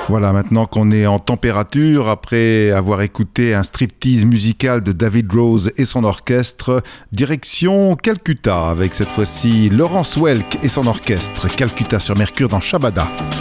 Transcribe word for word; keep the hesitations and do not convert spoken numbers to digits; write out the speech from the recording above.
Voilà, maintenant qu'on est en température, après avoir écouté un striptease musical de David Rose et son orchestre, direction Calcutta, avec cette fois-ci Laurence Welk et son orchestre. Calcutta sur Mercure dans Shabada.